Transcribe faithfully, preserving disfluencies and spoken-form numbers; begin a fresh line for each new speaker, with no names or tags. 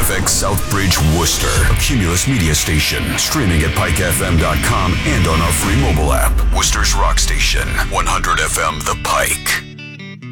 F X Southbridge, Worcester. A Cumulus Media Station. Streaming at pike f m dot com and on our free mobile app. Worcester's Rock Station. one hundred F M The Pike.